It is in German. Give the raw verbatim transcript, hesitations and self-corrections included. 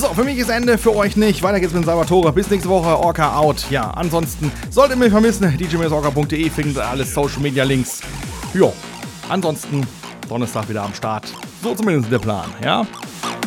So, für mich ist Ende, für euch nicht. Weiter geht's mit Salvatore. Bis nächste Woche. Orca out. Ja, ansonsten solltet ihr mich vermissen. d j orca punkt de findet ihr alle Social Media Links. Jo, ansonsten Donnerstag wieder am Start. So zumindest der Plan, ja?